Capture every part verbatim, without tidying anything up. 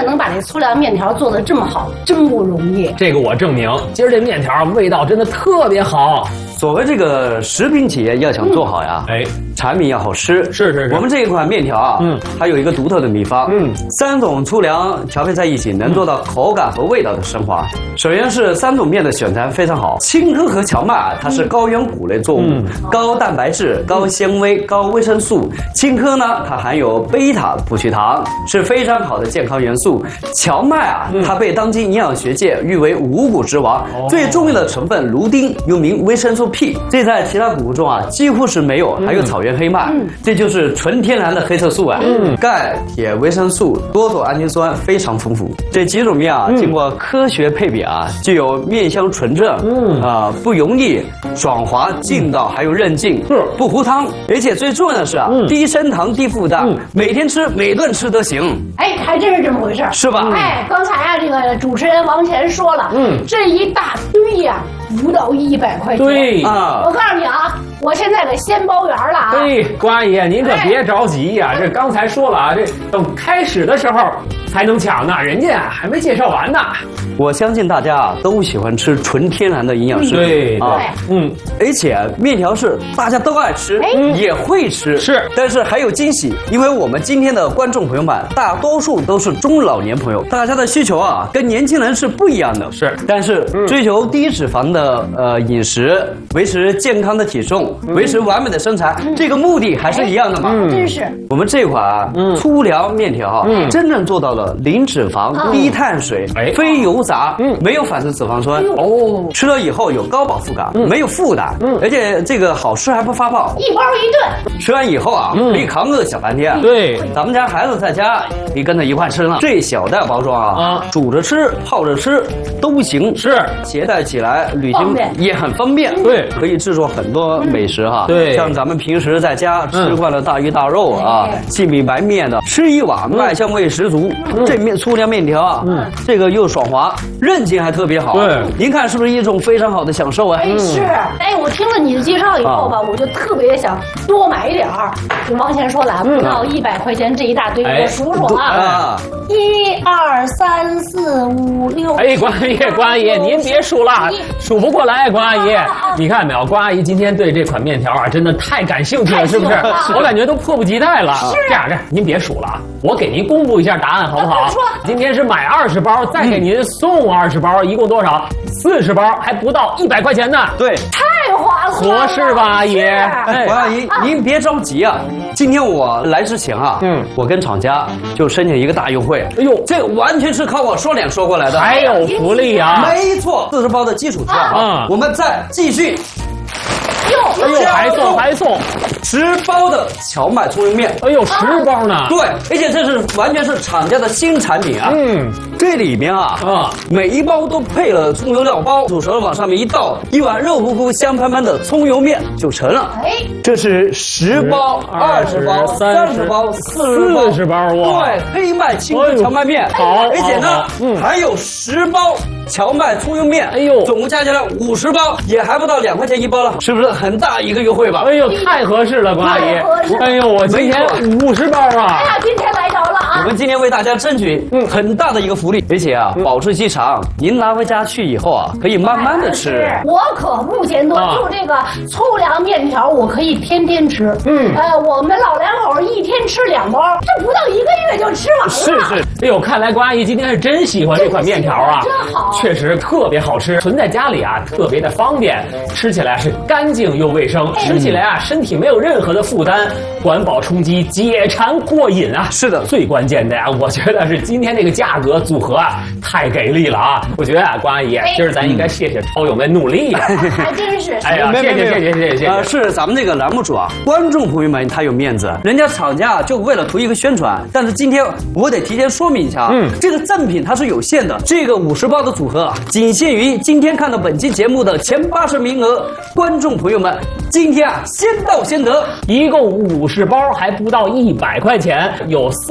能把这粗粮面条做得这么好，真不容易。 这个我证明，今儿这面条味道真的特别好。 所谓这个食品企业要想做好呀， 哎， 产品要好吃。 是是是。 我们这一款面条啊，嗯，它有一个独特的秘方，嗯，三种粗粮调配在一起，能做到口感和味道的升华。首先是三种面的选材非常好，青稞和荞麦啊，它是高原谷类作物，嗯、高蛋白质、高纤维、高维生素。青稞呢，它含有贝塔葡聚糖，是非常好的健康元素。荞麦啊，它被当今营养学界誉为五谷之王，哦、最重要的成分卢丁又名维生素 P， 这在其他谷物中啊几乎是没有，还有草原黑麦，嗯、这就是纯天然的黑色素啊，嗯、钙、铁、维生素、多种氨基酸非常丰富。这几种面啊，嗯、经过科学配比啊，具有面香纯正，嗯啊、呃、不油腻、爽滑、劲道，还有韧劲，是不糊汤，而且最重要的是啊，嗯、低升糖、低负担，嗯、每天吃、每顿吃都行。 哎，还真是这么回事， 是吧？ 哎，刚才啊，这个主持人王乾说了，嗯，这一大堆呀、啊，不到一百块钱。 对啊，我告诉你啊，我现在可先包圆了啊。 对，关阿姨，您可别着急呀、啊，这刚才说了啊，这等开始的时候才能抢呢，人家还没介绍完呢。 我相信大家啊都喜欢吃纯天然的营养食品， 对啊，嗯，而且面条是大家都爱吃，也会吃， 是， 但是还有惊喜，因为我们今天的观众朋友们大多数都是中老年朋友，大家的需求啊跟年轻人是不一样的， 是， 但是追求低脂肪的呃饮食，维持健康的体重，维持完美的身材，这个目的还是一样的嘛， 真是。 我们这款啊粗粮面条，真正做到了零脂肪、低碳水、非油炸，嗯，没有反式脂肪酸哦，吃了以后有高饱腹感，嗯、没有负担，嗯，而且这个好吃还不发泡， 一包一顿， 吃完以后啊，嗯、可以扛饿小半天。 对， 咱们家孩子在家可以跟着一块吃呢。这小袋包装啊，啊煮着吃、泡着吃都行， 是携带起来旅行也很方便。 对， 可以制作很多美食哈。 对， 像咱们平时在家吃惯了大鱼大肉啊，细米白面的，吃一碗麦香味十足。这面粗粮面条啊，嗯，这个又爽滑。韧劲还特别好， 对， 您看是不是一种非常好的享受啊？ 哎，是，哎，我听了你的介绍以后吧，啊、我就特别想多买一点儿。就王乾说了，不到一百块钱这一大堆，哎、我数数啊，一二三四五六。 哎，关阿姨，关阿姨，您别数了，数不过来，关阿姨，啊啊、你看没有？关阿姨今天对这款面条啊，真的太感兴趣了，是不是？我感觉都迫不及待了。 是， 这样这样，您别数了啊，我给您公布一下答案好不好？ 说， 今天是买二十包，再给您送二十包，一共多少？四十包，还不到一百块钱呢。 对， 太划算了， 合适吧，阿姨？ 哎，王阿姨，您别着急啊。今天我来之前啊，嗯，我跟厂家就申请一个大优惠。哎呦，这完全是靠我说脸说过来的， 还有福利啊！ 没错，四十包的基础价啊，我们再继续。 哎呦，还送还送十包的荞麦葱油面， 哎呦，十包呢？ 对，而且这是完全是厂家的新产品啊。嗯，这里面啊啊，每一包都配了葱油料包，煮熟了往上面一倒，一碗肉乎乎、香喷喷的葱油面就成了。哎，这是十包、二十包、三十包、四十包哇！ 对，黑麦青稞荞麦面， 好， 而且呢，嗯，还有十包荞麦葱油面，哎呦，总共加起来五十包，也还不到两块钱一包了，是不是很大一个优惠吧？ 哎呦，太合适了，关阿姨！哎呦，我今天五十包啊！ 哎呀，今天来着了啊！ 我们今天为大家争取很大的一个福利，而且啊，保质期长，您拿回家去以后啊，可以慢慢的吃。 我可不嫌多，就这个粗粮面条，我可以天天吃。嗯，呃，我们老两口一天吃两包，这不到一个月就吃完了。 是是，哎呦，看来关阿姨今天是真喜欢这款面条啊， 真好， 确实特别好吃，存在家里啊特别的方便，吃起来是干净又卫生，吃起来啊身体没有任何的负担，管饱充饥，解馋过瘾啊！ 是的， 最关键的呀，我觉得是今天这个价格组合啊，太给力了啊！我觉得啊，关阿姨，今儿咱应该谢谢超友们努力呀， 还真是。 哎呀，谢谢谢谢谢谢谢谢。 呃，是咱们这个栏目主啊，观众朋友们他有面子，人家厂家就为了图一个宣传，但是今天我得提前说明一下，嗯，这个赠品它是有限的，这个五十包的组合啊，仅限于今天看到本期节目的前八十名额，观众朋友们，今天啊先到先得， 一共五十包，还不到一百块钱，有四十包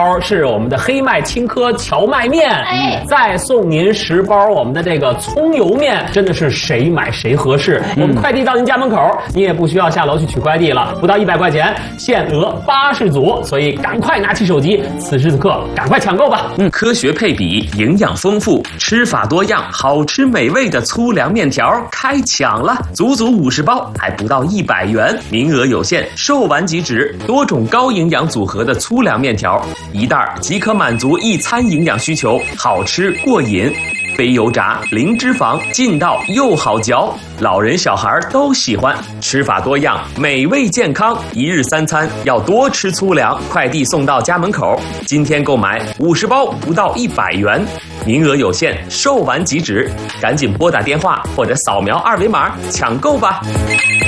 包是我们的黑麦青稞荞麦面， 哎， 再送您十包我们的这个葱油面，真的是谁买谁合适。嗯、我们快递到您家门口，你也不需要下楼去取快递了，不到一百块钱，限额八十组，所以赶快拿起手机，此时此刻赶快抢购吧。 嗯，科学配比，营养丰富，吃法多样，好吃美味的粗粮面条开抢了，足足五十包，还不到一百元，名额有限，售完即止。多种高营养组合的粗粮面条，一袋即可满足一餐营养需求，好吃过瘾。非油炸，零脂肪，劲道又好嚼，老人小孩都喜欢。吃法多样，美味健康，一日三餐要多吃粗粮。快递送到家门口，今天购买五十包不到一百元，名额有限，售完即止，赶紧拨打电话或者扫描二维码抢购吧。